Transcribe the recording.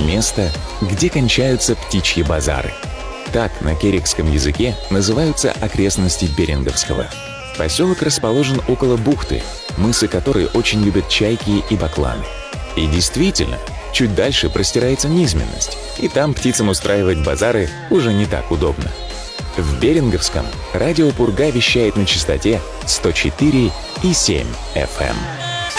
место, где кончаются птичьи базары. Так на керикском языке называются окрестности Беринговского. Поселок расположен около бухты, мысы которой очень любят чайки и бакланы. И действительно, чуть дальше простирается низменность, и там птицам устраивать базары уже не так удобно. В Беринговском радио «Пурга» вещает на частоте 104,7 FM.